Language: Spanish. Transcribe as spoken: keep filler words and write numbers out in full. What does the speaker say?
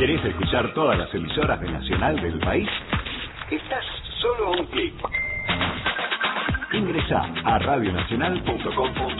¿Querés escuchar todas las emisoras de Nacional del país? Estás solo a un clic. Ingresá a radionacional punto com punto